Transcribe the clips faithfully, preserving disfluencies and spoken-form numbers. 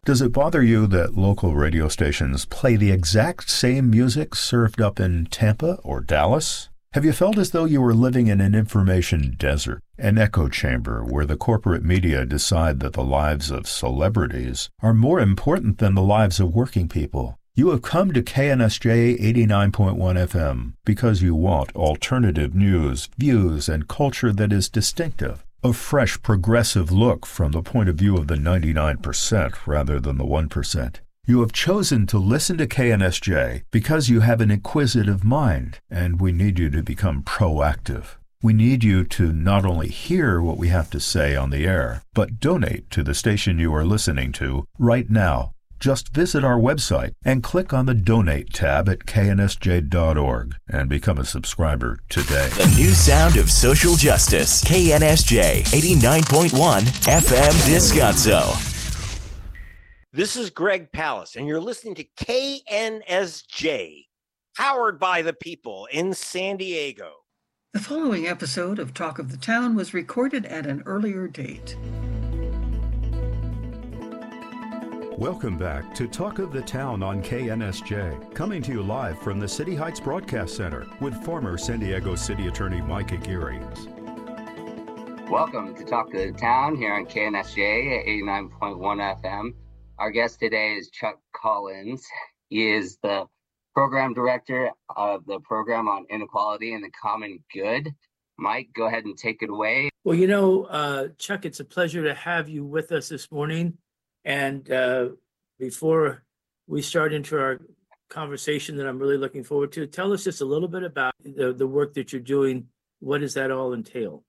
Does it bother you that local radio stations play the exact same music served up in Tampa or Dallas? Have you felt as though you were living in an information desert, an echo chamber where the corporate media decide that the lives of celebrities are more important than the lives of working people? You have come to K N S J eighty-nine point one F M because you want alternative news, views, and culture that is distinctive. A fresh, progressive look from the point of view of the ninety-nine percent rather than the one percent. You have chosen to listen to K N S J because you have an inquisitive mind, and we need you to become proactive. We need you to not only hear what we have to say on the air, but donate to the station you are listening to right now. Just visit our website and click on the Donate tab at K N S J dot org and become a subscriber today. The new sound of social justice. K N S J eighty-nine point one F M Descanso. This is Greg Palast, and you're listening to K N S J, powered by the people in San Diego. The following episode of Talk of the Town was recorded at an earlier date. Welcome back to Talk of the Town on K N S J, coming to you live from the City Heights Broadcast Center with former San Diego City Attorney Mike Aguirre. Welcome to Talk of the Town here on K N S J eighty-nine point one F M. Our guest today is Chuck Collins. He is the program director of the program on inequality and the common good. Mike, go ahead and take it away. Well, you know, uh, Chuck, it's a pleasure to have you with us this morning. And uh, before we start into our conversation that I'm really looking forward to, tell us just a little bit about the, the work that you're doing. What does that all entail?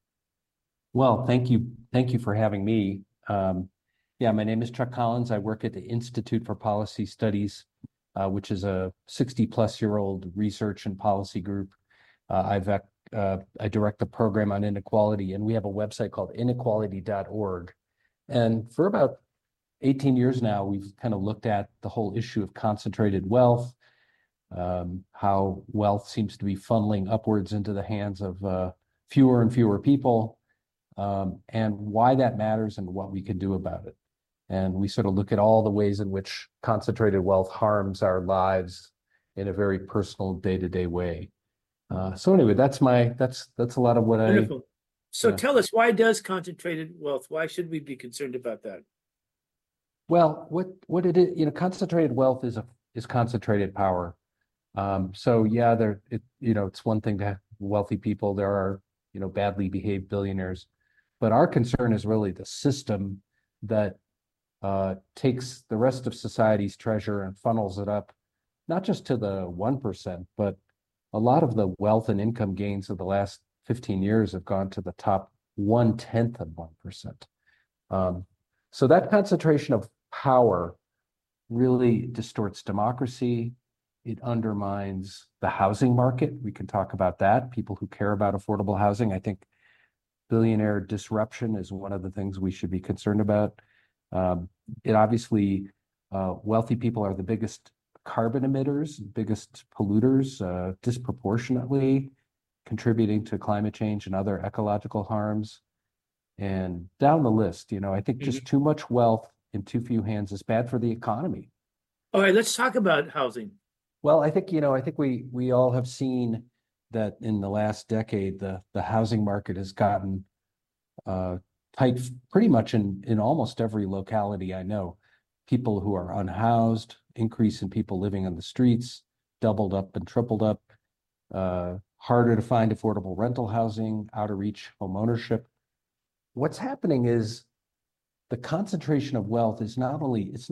Well, thank you. Thank you for having me. Um, yeah, my name is Chuck Collins. I work at the Institute for Policy Studies, uh, which is a sixty plus year old research and policy group. Uh, I've uh, I direct the program on inequality, and we have a website called inequality dot org. And for about eighteen years now, we've kind of looked at the whole issue of concentrated wealth, um, how wealth seems to be funneling upwards into the hands of uh, fewer and fewer people, um, and why that matters and what we can do about it. And we sort of look at all the ways in which concentrated wealth harms our lives in a very personal day-to-day way. Uh, so anyway, that's my that's that's a lot of what Wonderful. I. So yeah. Tell us, why does concentrated wealth? Why should we be concerned about that? Well, what what it is, you know, concentrated wealth is a is concentrated power. Um, so yeah, there it you know it's one thing to have wealthy people. There are you know badly behaved billionaires, but our concern is really the system that uh, takes the rest of society's treasure and funnels it up, not just to the one percent, but a lot of the wealth and income gains of the last fifteen years have gone to the top one tenth of one percent. Um, so that concentration of power really distorts democracy. It undermines the housing market. We can talk about that. People who care about affordable housing. I think billionaire disruption is one of the things we should be concerned about. Um, it obviously, uh, wealthy people are the biggest carbon emitters, biggest polluters, uh, disproportionately contributing to climate change and other ecological harms. And down the list, you know, I think just too much wealth in too few hands is bad for the economy. All right, let's talk about housing. Well, I think, you know, I think we we all have seen that in the last decade, the, the housing market has gotten uh, tight pretty much in, in almost every locality I know. People who are unhoused, increase in people living on the streets, doubled up and tripled up, uh, harder to find affordable rental housing, out of reach home ownership. What's happening is the concentration of wealth is not only, it's